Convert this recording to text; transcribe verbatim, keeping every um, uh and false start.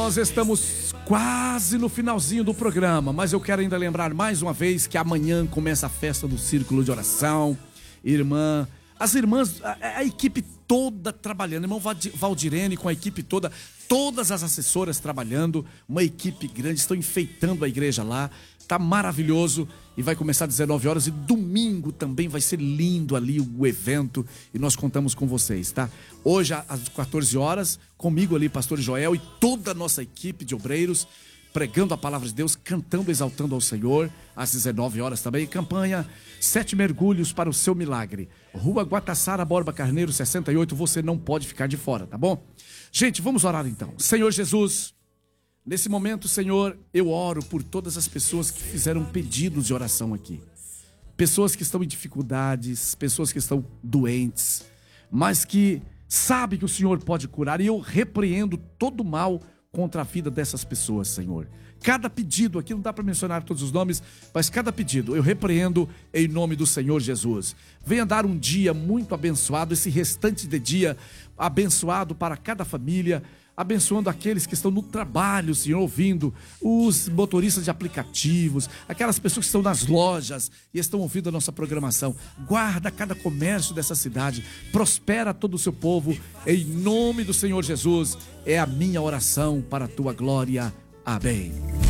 Nós estamos quase no finalzinho do programa, mas eu quero ainda lembrar mais uma vez que amanhã começa a festa do Círculo de Oração. Irmã, as irmãs, a, a equipe toda trabalhando, irmão Valdirene com a equipe toda, todas as assessoras trabalhando, uma equipe grande, estão enfeitando a igreja lá, tá maravilhoso e vai começar às dezenove horas e domingo também vai ser lindo ali o evento e nós contamos com vocês, tá? Hoje às quatorze horas, comigo ali, pastor Joel e toda a nossa equipe de obreiros, pregando a palavra de Deus, cantando, exaltando ao Senhor, às dezenove horas também, campanha Sete Mergulhos para o Seu Milagre, Rua Guataçara, Borba Carneiro, sessenta e oito, você não pode ficar de fora, tá bom? Gente, vamos orar então. Senhor Jesus, nesse momento, Senhor, eu oro por todas as pessoas que fizeram pedidos de oração aqui, pessoas que estão em dificuldades, pessoas que estão doentes, mas que sabem que o Senhor pode curar, e eu repreendo todo o mal contra a vida dessas pessoas, Senhor. Cada pedido, aqui não dá para mencionar todos os nomes, mas cada pedido eu repreendo em nome do Senhor Jesus. Venha dar um dia muito abençoado, esse restante de dia abençoado para cada família, abençoando aqueles que estão no trabalho, Senhor, ouvindo, os motoristas de aplicativos, aquelas pessoas que estão nas lojas e estão ouvindo a nossa programação. Guarda cada comércio dessa cidade, prospera todo o seu povo, em nome do Senhor Jesus, é a minha oração para a tua glória. Amém.